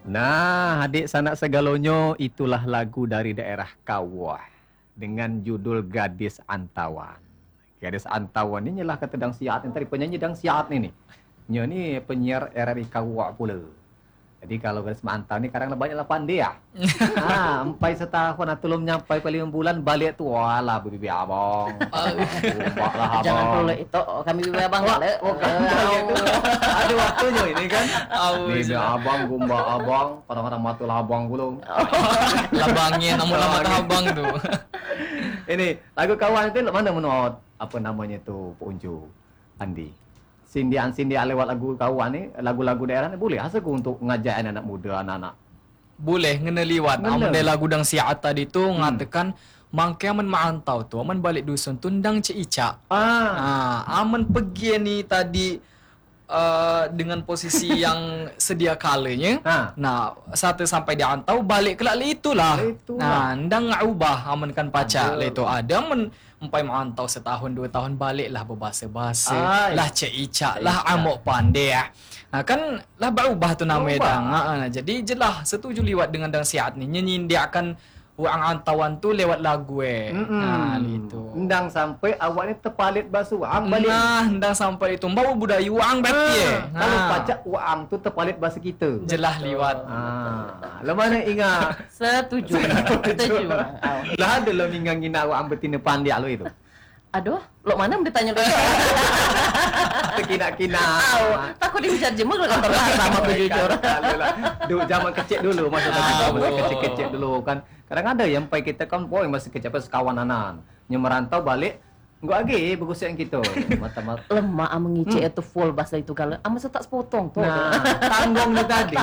Nah, adik sanak segalonyo, itulah lagu dari daerah Kawah dengan judul Gadis Antawan. Gadis Antawan ni nyalah kata dang siat ni tadi penyanyi dang siat ni. Nya ni penyiar RRI Kawah pula. Jadi kalau gadis mantau ni kadang banyaklah pandai ah. Sampai setahun atau belum nyampai ke 5 bulan balik tu walah bibi abang. Lah abang. Jangan perlu itu kami bibi abang balik. Ada waktunya ini kan. Bibi abang gumba abang, kadang-kadang matul abang pula. Labangnya namun mata abang tu. Ini lagu kawan itu mana menurut apa namanya tu Punju Andi? Sindian-sindian lewat lagu kawan ni, lagu-lagu daerah ni boleh asa untuk ngajak anak-anak muda, anak-anak. Boleh ngena liwat. Amun dari lagu dang siat tadi tu ngatakan mangke aman maantau tu, aman balik dusun tu ndang cicak. Aman pergi ni tadi dengan posisi yang sedia kalanya. Nah, satu sampai di antau balik kelak itulah. Nah, ndang ubah aman kan pacar le tu ada aman empai mantau setahun 2 tahun baliklah berbahasa-bahasa lah cicak lah amok pandai kan lah berubah tu namanya dang. Jadi jelah setuju liwat dengan dang siat ni nyanyi dia akan uang antauan tu lewat lagu itu. Ndang sampai awak ni terpalit bahasa uang balik. Ndang sampai itu bawa budaya uang berarti kalau pajak uang tu terpalit bahasa kita. Jelah liwat. Lah mana ingat? Setuju. Lah ada lah mingang ngina uang betina pandai lo itu. Aduh, lo mana ditanya lo? Kina-kina. Takut dibicar jemur kalau kantor sama tu jujur. Dulu zaman kecil dulu masa kecil dulu kan. Kadang ada yang pai kita kan boy masih kecil pas kawan anan. Nya merantau balik enggak lagi bagus yang kita. Mata-mata lemah mengicik itu full bahasa itu kalau ama tak sepotong tu. Nah, tanggung ni tadi.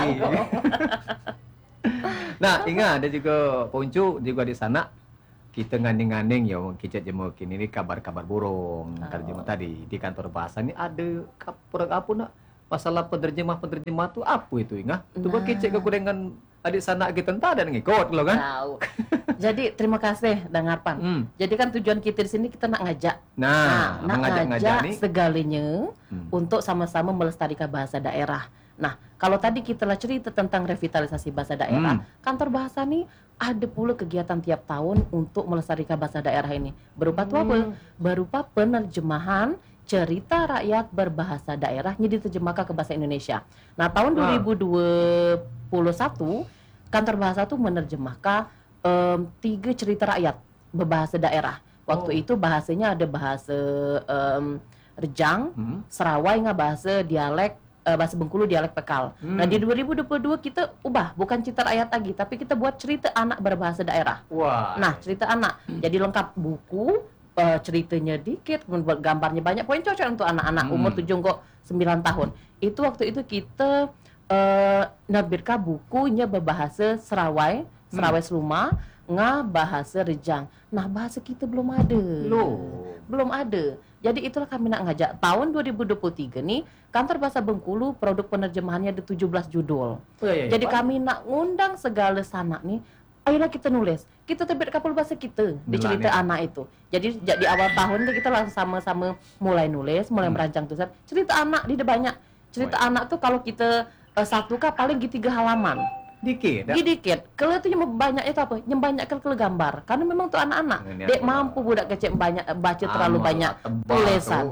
Nah, ingat ada juga Puncu juga di sana. Kita nganding-nganding ya kicet jemur kini ni kabar-kabar burung terjemah tadi di kantor bahasa ni ada apa nak masalah penerjemah tu apa itu ingat tu kicet ke dengan adik sanak kita entah dan ngikut lo kan. Tahu. Jadi terima kasih dengarpan. Jadi kan tujuan kita di sini kita nak ngajak. Nak ngajak segalanya untuk sama-sama melestarikan bahasa daerah. Nah, kalau tadi kita lah cerita tentang revitalisasi bahasa daerah, kantor bahasa ni ada pula kegiatan tiap tahun untuk melestarikan bahasa daerah ini. Berupa apa? Berupa penerjemahan cerita rakyat berbahasa daerahnya diterjemahkan ke bahasa Indonesia. Nah, tahun 2021 kantor bahasa tu menerjemahkan 3 cerita rakyat berbahasa daerah. Waktu itu bahasanya ada bahasa Rejang, Serawai dengan bahasa dialek bahasa Bengkulu dialek Pekal. Nah di 2022 kita ubah bukan cerita rakyat lagi tapi kita buat cerita anak berbahasa daerah. Nah cerita anak jadi lengkap buku ceritanya dikit kemudian gambarnya banyak poin cocok untuk anak-anak umur 7 kok 9 tahun. Itu waktu itu kita nerbitkan bukunya berbahasa Serawai Seluma bahasa Rejang. Nah bahasa kita belum ada. Belum ada. Jadi itulah kami nak ngajak. Tahun 2023 ni, Kantor Bahasa Bengkulu produk penerjemahannya ada 17 judul. Jadi kami nak ngundang segala sanak ni, ayolah kita nulis. Kita terbit kapal bahasa kita di cerita anak itu. Jadi di awal tahun kita langsung sama-sama mulai nulis, mulai merancang tulisan. Cerita anak dia banyak. Cerita anak tu kalau kita satukan paling 3 halaman. Dikit. Kalau tu yang banyaknya tu apa? Yang banyak kalau gambar. Karena memang tu anak-anak. Dek mampu budak kecil banyak baca terlalu banyak tulisan.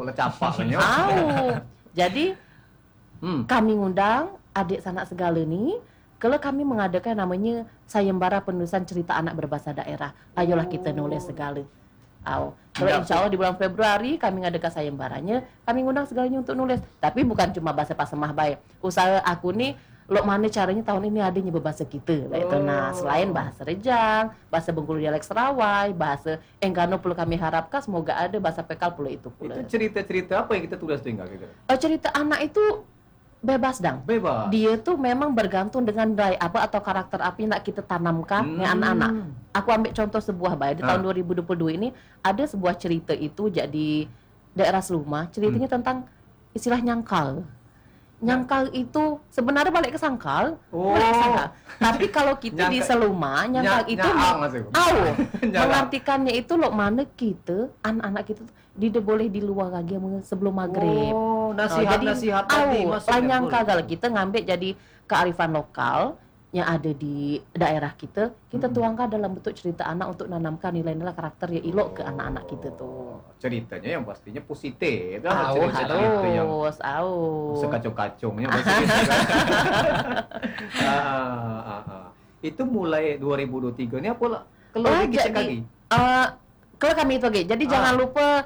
Jadi kami ngundang adik sanak segala ni. Kalau kami mengadakan namanya sayembara penulisan cerita anak berbahasa daerah. Ayolah kita nulis segala. Kalau insya Allah di bulan Februari kami ngadakan sayembaranya, kami ngundang segalanya untuk nulis. Tapi bukan cuma bahasa Pasemah baik. Usaha aku ni lo mana caranya tahun ini adanya berbahasa kita itu. Nah selain bahasa Rejang, bahasa Bengkulu dialek Serawai, bahasa Enggano perlu kami harapkan semoga ada bahasa Pekal pula itu pula. Itu cerita-cerita apa yang kita tulis tu enggak kira? Cerita anak itu bebas dang. Dia tuh memang bergantung dengan apa atau karakter apa yang nak kita tanamkan dengan anak-anak. Aku ambil contoh sebuah di tahun 2022 ini ada sebuah cerita itu jadi daerah Seluma, ceritanya tentang istilah nyangkal. Nyangkal itu sebenarnya balik ke sangkal. Tapi kalau kita di Seluma, nyangkal itu mengartikannya itu lo mana kita, anak-anak kita tidak boleh di luar lagi sebelum maghrib. Nasihat tadi maksudnya. Nyangkal kalau kita ngambil jadi kearifan lokal yang ada di daerah kita tuangkan dalam bentuk cerita anak untuk nanamkan nilai-nilai karakter yang elok ke anak-anak kita tuh. Ceritanya yang pastinya positif. Cerita yang sekacau-kacaunya. Itu mulai 2023 ini apa kalau kita kaki? Kalau kami itu jadi jangan lupa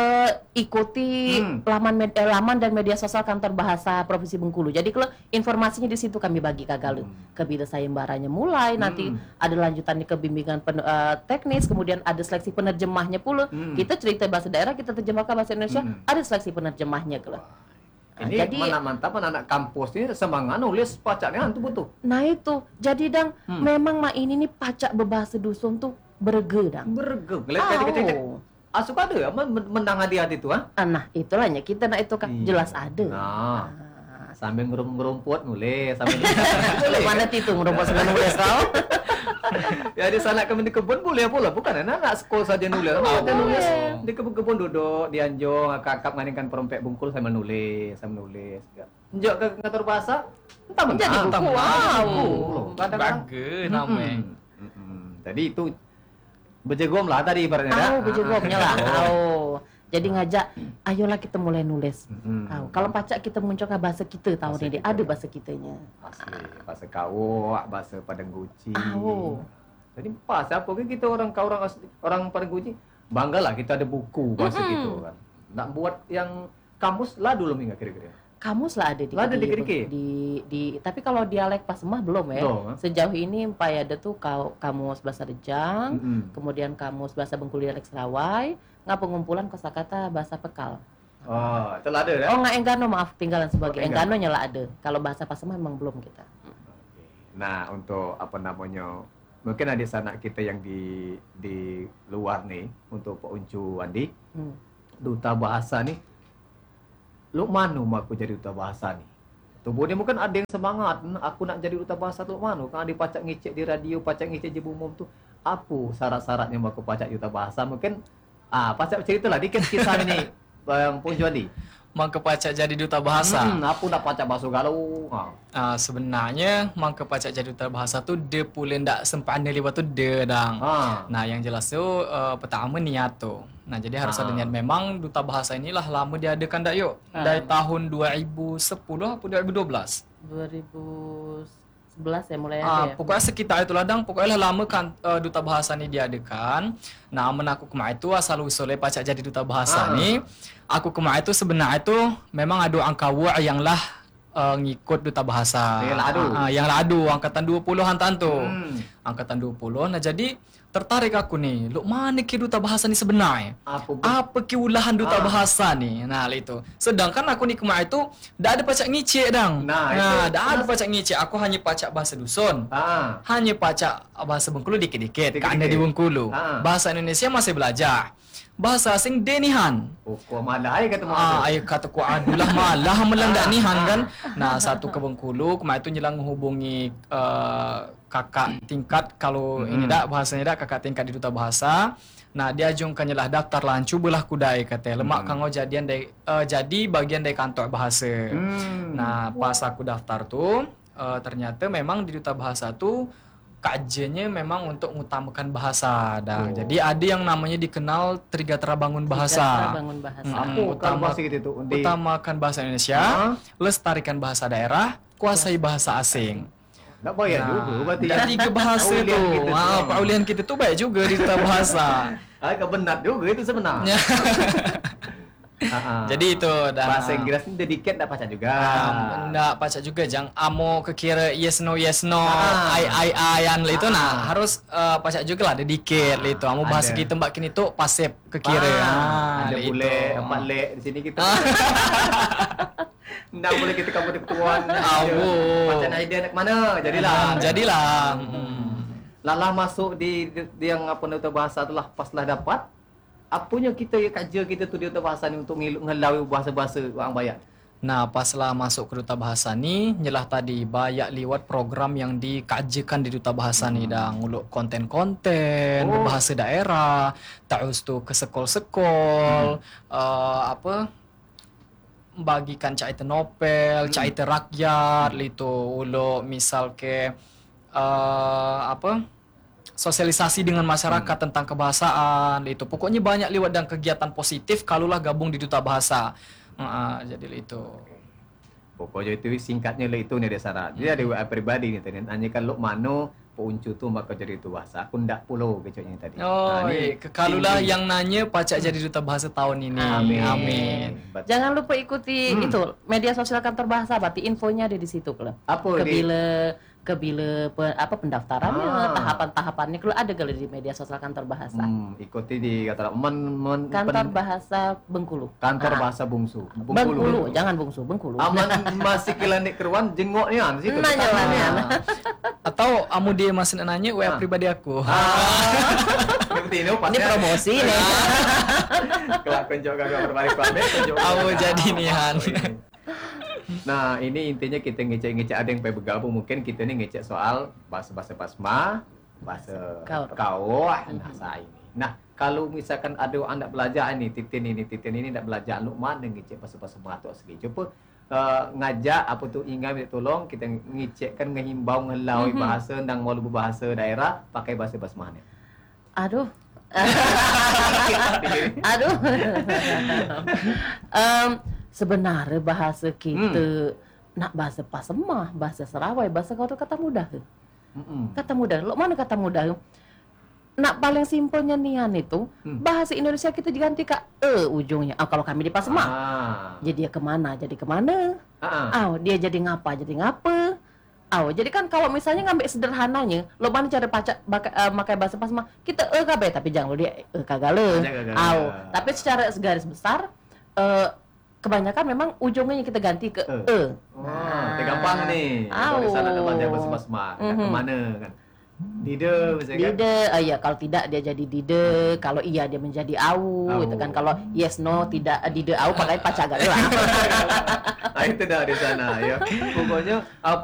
ikuti laman dan media sosial Kantor Bahasa Provinsi Bengkulu. Jadi kalau informasinya di situ kami bagi kagalu. Kebida sayembaranya mulai, nanti ada lanjutannya ke bimbingan teknis, kemudian ada seleksi penerjemahnya pula. Kita cerita bahasa daerah, kita terjemahkan bahasa Indonesia, ada seleksi penerjemahnya kalau. Ini jadi, mana mantap anak kampus ini semangat nulis pacaknya itu butuh. Nah itu, jadi dang memang ini nih pacak berbahasa dusun tuh berge dang. Berge. Asuk ada ya menang hadiah itu Nah itulah ya kita nak itu kan jelas ada. Sambil ngerumput nulis sambil mana itu ngerumput sambil nulis kau? Ya di sana kami di kebun boleh pula bukan anak sekolah saja nulis. Nulis di kebun duduk di Anjong kakak nganingkan perompek Bungkul sambil nulis. Njok ke kantor bahasa entah menjadi buku. Bagus namanya. Tadi itu bejegom lah tadi ibaratnya. Bejegomnya lah. Jadi ngajak, ayolah kita mulai nulis. Kalau pacak kita munculkan bahasa kita tahun ini, ada bahasa kitanya. Asli, bahasa Kawak, bahasa Padang Guci. Jadi pas apa kita orang Padang Guci, banggalah kita ada buku bahasa gitu kan. Nak buat yang kamus lah dulu enggak kira-kira. Kamus lah ada di tapi kalau dialek Pasemah belum ya. Sejauh ini ada tuh kamus bahasa Rejang, kemudian kamus bahasa Bengkulu dialek Serawai, pengumpulan kosakata bahasa Pekal. Oh, itu lah ada ya? Oh, nggak Enggano, maaf tinggalan sebagai Engganonya lah ada. Kalau bahasa Pasemah memang belum kita. Nah, untuk mungkin ada sanak kita yang di luar nih untuk Pak Uncu Andi, duta bahasa nih. Lu manu aku jadi duta bahasa nih. Tubuhnya mungkin ada yang semangat, aku nak jadi duta bahasa tuh manu. Kan ada pacak ngecek di radio, pacak ngecek di umum tuh. Apa syarat-syaratnya aku pacak duta bahasa? Mungkin pacak cerita lah dikit kisah ini Bang Uncu Andi. Mangke pacak jadi duta bahasa. Aku nak pacak bahasa galau. Sebenarnya mangke pacak jadi duta bahasa tu dia pula ndak sempat lewat tu dia dang. Nah, yang jelas tu pertama niat tu. Nah, jadi harus ada niat. Memang duta bahasa inilah lama diadakan dak yuk. Dari tahun 2010 atau 2012? 2011 ya mulai ada ya. Pokoknya sekitar itulah dang. Pokoknya lama kan duta bahasa ni diadakan. Nah, aku kemarin tu asal usulnya pacak jadi duta bahasa ni. Aku kemarin tu sebenarnya tu memang ada angka yang lah ngikut duta bahasa. Yang ladu angkatan 20-an tu. Angkatan 20. Nah, jadi tertarik aku nih. Lu mana ke duta bahasa ni sebenarnya? Apa ke ulahan duta bahasa ni? Nah, itu. Sedangkan aku ni kemarin tu dah ada pacak ngicik dang. Dah ada pacak ngicik. Aku hanya pacak bahasa dusun. Hanya pacak bahasa Bengkulu dikit-dikit. Karena di Bengkulu. Bahasa Indonesia masih belajar. Bahasa asing denihan. Ku malah kata kata ku adulah malah melendak nihan kan. Nah, satu ke Bengkulu kemarin tu nyelang menghubungi kakak tingkat kalau ini dak bahasanya dak kakak tingkat di duta bahasa. Nah, dia ajungkannya lah daftar lah cubalah kudai kata lemak kanggo jadi bagian dari kantor bahasa. Nah, pas aku daftar tu ternyata memang di duta bahasa tu kajiannya memang untuk mengutamakan bahasa dan jadi ada yang namanya dikenal Trigatra Bangun Bahasa. Utamakan bahasa Indonesia, lestarikan bahasa daerah, kuasai bahasa asing. Tak bayar juga berarti. Dan 3 bahasa tu. Paulian kita tu baik juga di duta bahasa. Kebenar juga itu sebenarnya. Jadi itu bahasa Inggris ni dediket tak pacak juga. Tak pacak juga jang amo kekira yes no I itu nah harus pacak juga lah dediket itu. Amo bahasa kita mbak kini tu pasif kekira. Ada boleh 4 lek di sini kita. Ndak boleh kita kamu ketuan. Pacak idea nak mana? Jadilah. Lalah masuk di yang apa duta bahasa tu lah pas lah dapat. Apanya kita kerja kita tu di duta bahasa ni untuk ngelawi bahasa-bahasa orang bayar. Nah, paslah masuk ke duta bahasa ni, nyelah tadi banyak lewat program yang dikajikan di duta bahasa ni dah nguluk konten-konten berbahasa daerah, terus tu ke sekol-sekol, bagikan cerita novel, cerita rakyat, itu uluk misal ke sosialisasi dengan masyarakat tentang kebahasaan itu. Pokoknya banyak lewat dan kegiatan positif kalulah gabung di Duta Bahasa. Jadi itu. Pokoknya itu singkatnya lah itu nih Desara. Jadi ada WA pribadi nih tadi. Nanyakan lo mano puncu tu maka jadi itu bahasa. Aku ndak pulau kecoknya tadi. Kalulah yang nanya pacak jadi Duta Bahasa tahun ini. Amin. Jangan lupa ikuti itu media sosial kantor bahasa, berarti infonya ada di situ kalau. Apa Kebila pendaftarannya, tahapan-tahapannya kalau ada kalau di media sosial kantor bahasa. Ikuti di kata kantor bahasa Bengkulu. Kantor bahasa Bungsu. Bengkulu, jangan Bungsu, Bengkulu. Aman masih kilanik keruan jengoknya situ. Nanya. Atau amu dia masih nanya WA pribadi aku. Ini promosi nih. Kelak kunjung kagak berbalik balik. Amu jadi nihan. Nah, ini intinya kita ngecek ada yang pengen bergabung, mungkin kita nih ngecek soal bahasa-bahasa Pasma, bahasa Kau, bahasa ini. Nah, kalau misalkan ada anak belajar ini, titin ini nak belajar lukman dan ngecek bahasa-bahasa Matu asli. Coba ngajak apa tu ingat minta tolong kita ngecekkan ngehimbau ngelau bahasa dan malu berbahasa daerah pakai bahasa Pasma ni. Aduh. Sebenarnya bahasa kita nak bahasa Pasemah, bahasa Serawai, bahasa kau tu kata mudah ke? Kata mudah. Lo mana kata mudah? Nak paling simpelnya nian itu bahasa Indonesia kita diganti ke ujungnya. Kalau kami di Pasemah, jadi dia kemana? Jadi kemana? Dia jadi ngapa? Jadi ngapa? Jadi kan kalau misalnya ngambil sederhananya, lo mana cara pakai bahasa Pasemah, kita kabe tapi jangan lo dia kagale. Tapi secara garis besar kebanyakan memang ujungnya kita ganti ke gampang nih. Kalau sana ada belajar bahasa Pasma, kemana kan? Dide misalkan. Dide, ya kalau tidak dia jadi dide, kalau iya dia menjadi au, itu kan kalau yes no tidak dide au pakai pacaga lah. Itu dah di sana ya. Pokoknya